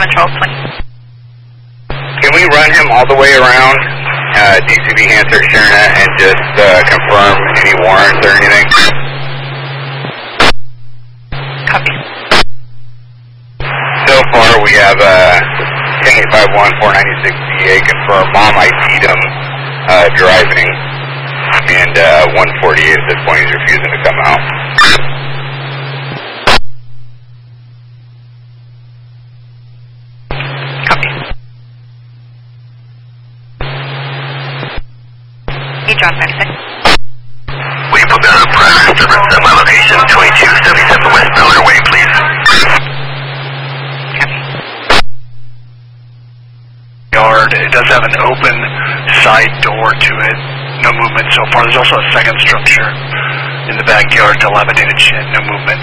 control, please. Can we run him all the way around DCV Hansard Sherna and just confirm any warrants or anything? Copy. So far we have 10851 496 DA confirmed. Mom ID'd him driving, and 148 at this point he's refusing to come out. John 56. Will you put down a prior disturbance at my location, 2277 West Miller Way, please? Yard, it does have an open side door to it. No movement so far. There's also a second structure in the backyard, dilapidated shed, no movement.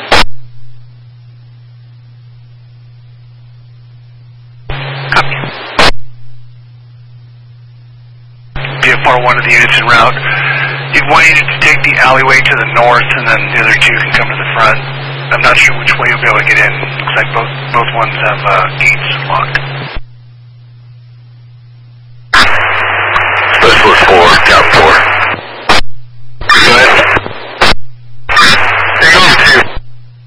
BFR, one of the units en route. You'd want you to take the alleyway to the north, and then the other two can come to the front. I'm not sure which way you'll be able to get in. Looks like both ones have gates locked. Specialist 4, Cap